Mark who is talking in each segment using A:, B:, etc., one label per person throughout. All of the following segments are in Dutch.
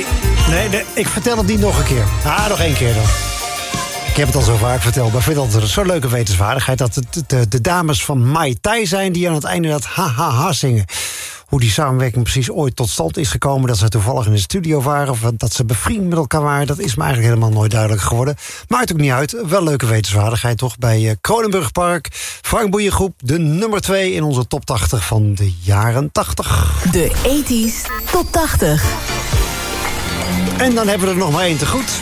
A: Nee, ik vertel het niet nog een keer. Nog één keer dan. Ik heb het al zo vaak verteld, maar ik vind het altijd zo'n leuke wetenswaardigheid... dat het de dames van Mai Tai zijn die aan het einde dat ha-ha-ha zingen. Hoe die samenwerking precies ooit tot stand is gekomen... dat ze toevallig in de studio waren of dat ze bevriend met elkaar waren... dat is me eigenlijk helemaal nooit duidelijk geworden. Maakt ook niet uit, wel leuke wetenswaardigheid toch? Bij Kronenburg Park, Frank Boeiengroep, de nummer 2... in onze top 80 van de jaren 80.
B: De 80s top 80.
A: En dan hebben we er nog maar één te goed...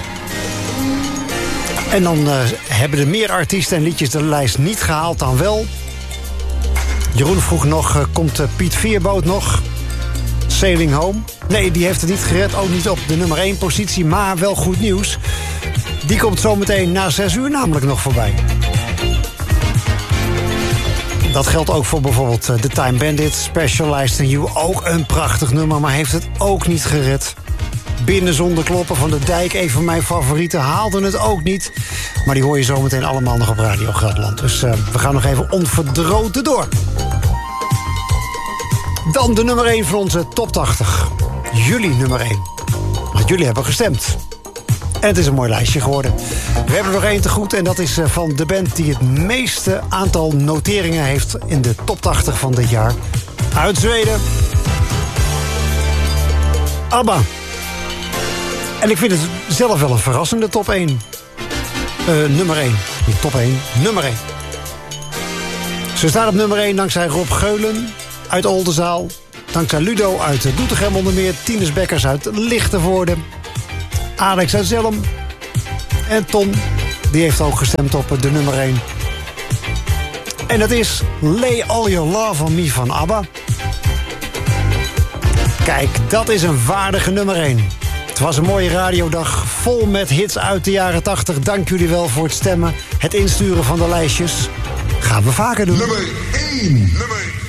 A: En dan hebben er meer artiesten en liedjes de lijst niet gehaald dan wel. Jeroen vroeg nog, komt Piet Veerboot nog? Sailing Home? Nee, die heeft het niet gered. Ook niet op de nummer 1 positie, maar wel goed nieuws. Die komt zometeen na 6 uur namelijk nog voorbij. Dat geldt ook voor bijvoorbeeld The Time Bandits, Specialized in You. Ook een prachtig nummer, maar heeft het ook niet gered. Binnen zonder kloppen van de Dijk, een van mijn favorieten, haalden het ook niet. Maar die hoor je zometeen allemaal nog op Radio Gelderland. Dus we gaan nog even onverdroten door. Dan de nummer 1 van onze top 80. Jullie nummer 1. Want jullie hebben gestemd. En het is een mooi lijstje geworden. We hebben er nog één te goed en dat is van de band die het meeste aantal noteringen heeft in de top 80 van dit jaar. Uit Zweden. ABBA. En ik vind het zelf wel een verrassende top 1. Nummer 1. Niet top 1, nummer 1. Ze staat op nummer 1 dankzij Rob Geulen uit Oldenzaal. Dankzij Ludo uit Doetinchem onder meer. Tinus Bekkers uit Lichtenvoorde. Alex uit Zelm. En Ton, die heeft ook gestemd op de nummer 1. En dat is Lay All Your Love on Me van ABBA. Kijk, dat is een waardige nummer 1. Het was een mooie radiodag, vol met hits uit de jaren 80. Dank jullie wel voor het stemmen, het insturen van de lijstjes. Gaan we vaker doen.
C: Nummer 1.